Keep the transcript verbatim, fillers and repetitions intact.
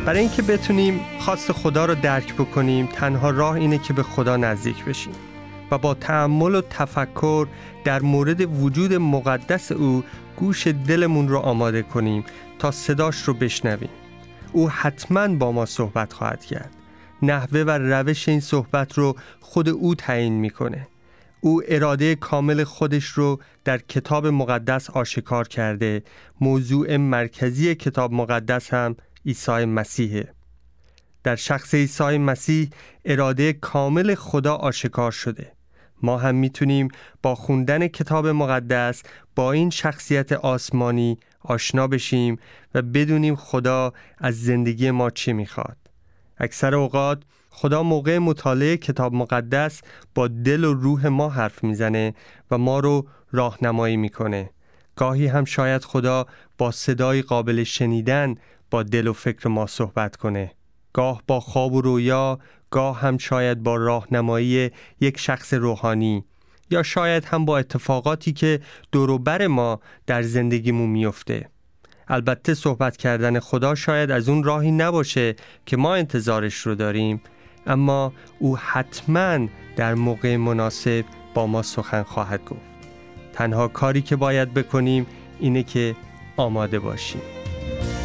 برای اینکه بتونیم خواست خدا رو درک بکنیم، تنها راه اینه که به خدا نزدیک بشیم و با تأمل و تفکر در مورد وجود مقدس او گوش دلمون رو آماده کنیم تا صداش رو بشنویم. او حتماً با ما صحبت خواهد کرد. نحوه و روش این صحبت رو خود او تعیین میکنه. او اراده کامل خودش رو در کتاب مقدس آشکار کرده. موضوع مرکزی کتاب مقدس هم عیسی مسیحه. در شخص عیسی مسیح اراده کامل خدا آشکار شده. ما هم میتونیم با خوندن کتاب مقدس با این شخصیت آسمانی آشنا بشیم و بدونیم خدا از زندگی ما چی میخواد. اکثر اوقات خدا موقع مطالعه کتاب مقدس با دل و روح ما حرف میزنه و ما رو راهنمایی میکنه. گاهی هم شاید خدا با صدای قابل شنیدن با دل و فکر ما صحبت کنه. گاه با خواب و رویا، گاه هم شاید با راهنمایی یک شخص روحانی، یا شاید هم با اتفاقاتی که دور و بر ما در زندگیمون میفته. البته صحبت کردن خدا شاید از اون راهی نباشه که ما انتظارش رو داریم، اما او حتماً در موقع مناسب با ما سخن خواهد گفت. تنها کاری که باید بکنیم اینه که آماده باشیم.